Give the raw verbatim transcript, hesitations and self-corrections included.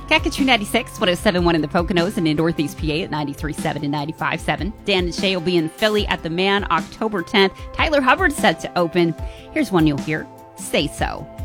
Kakatru ninety-six, one oh seven point one in the Poconos and in Northeast P A at ninety-three point seven and ninety-five point seven. Dan and Shay will be in Philly at the Man October tenth. Tyler Hubbard's set to open. Here's one you'll hear. Say So.